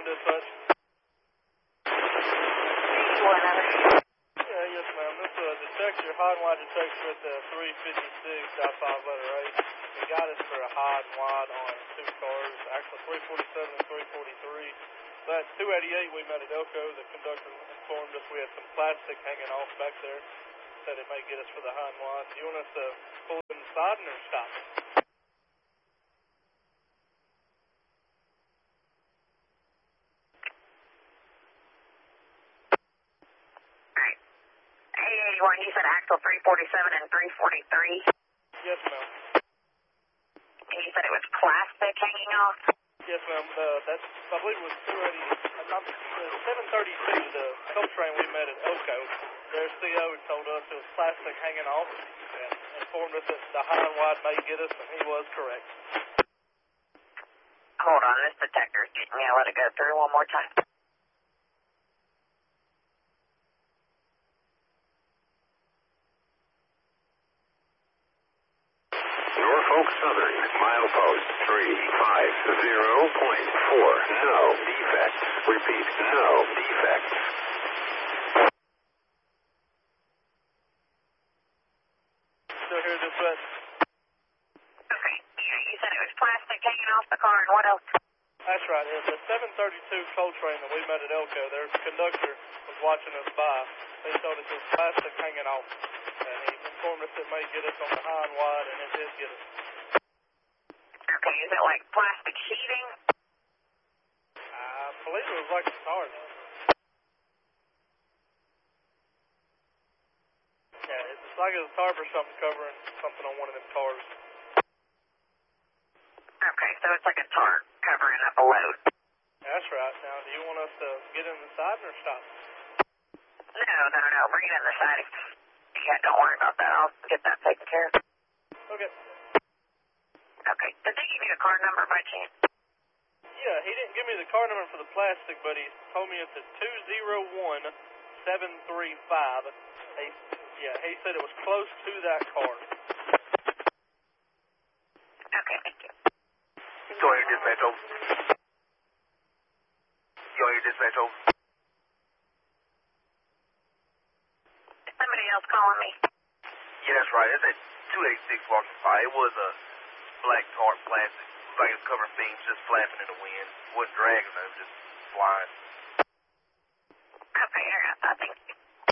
dispatch. 81 other. Yeah, yes, ma'am. This detector, hot and wide detector at the 356 out 5 letter 8. He got us for a hot and wide on 2 cars, actually 347 and 343. But 288 we met at Elko. The conductor informed us we had some plastic hanging off back there. Said it may get us for the hot and wide. Do you want us to pull it inside or stop? Alright. 881, you said axle 347 and 343? Yes, ma'am. And you said it was plastic hanging off? Yes, ma'am. I believe it was 732, the coal train we met at Elko. Their CO told us it was plastic hanging off and informed us that the high and wide may get us, and he was correct. Hold on, this detector's getting me. I'll let it go through one more time. Norfolk Southern, milepost 350.4. No defect. Repeat, no defect. Still here, dispatch? Okay. You said it was plastic hanging off the car, and what else? That's right. The 732 coal train that we met at Elko, their conductor was watching us by. They told us it was plastic hanging off, and he informed us it may get us on the high and wide, and it did get us. Okay, is it like plastic sheeting? I believe it was like a tar. Yeah, it's like a tarp or something covering something on one of them cars. Okay, so it's like a tarp covering up a load. That's right. Now, do you want us to get in the side or stop? No. Bring it in the side. Yeah, don't worry about that. I'll get that taken care of. Okay. Okay. Did they give you a car number by chance? Yeah, he didn't give me the car number for the plastic, but he told me it's a 201735. He said it was close to that car. Okay, thank you. You're your dispatch over. You're your dispatch over. Is somebody else calling me? Yeah, that's right. It's at 286 Washington Fire. It was a black tarp plastic. Like it was covering beams, just flapping in the wind. It wasn't dragging them, just flying. Okay, I think